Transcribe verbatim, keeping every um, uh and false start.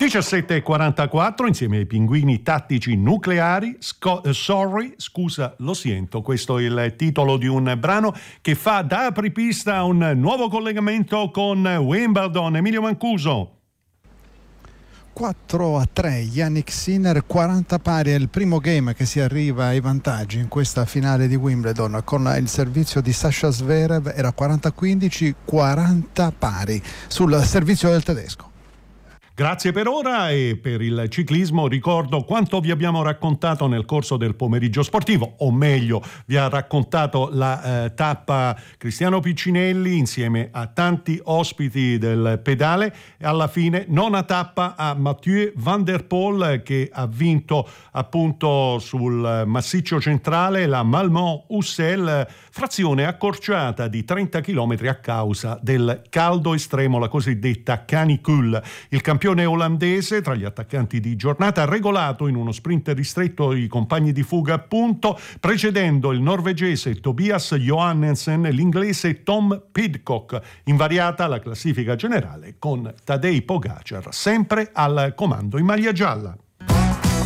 diciassette e quarantaquattro insieme ai pinguini tattici nucleari. Sco- uh, sorry, scusa, lo sento. Questo è il titolo di un brano che fa da apripista a un nuovo collegamento con Wimbledon. Emilio Mancuso. quattro a tre, Jannik Sinner, quaranta pari, è il primo game che si arriva ai vantaggi in questa finale di Wimbledon. Con il servizio di Sasha Zverev era quaranta a quindici, quaranta pari sul servizio del tedesco. Grazie per ora. E per il ciclismo ricordo quanto vi abbiamo raccontato nel corso del pomeriggio sportivo, o meglio vi ha raccontato la eh, tappa Cristiano Piccinelli insieme a tanti ospiti del pedale, e alla fine nona tappa a Mathieu Van der Poel, che ha vinto appunto sul massiccio centrale la Malmont-Ussel, frazione accorciata di trenta chilometri a causa del caldo estremo, la cosiddetta canicule. Il campione olandese tra gli attaccanti di giornata ha regolato in uno sprint ristretto i compagni di fuga, appunto, precedendo il norvegese Tobias Johannesen e l'inglese Tom Pidcock. Invariata la classifica generale con Tadej Pogacar sempre al comando in maglia gialla.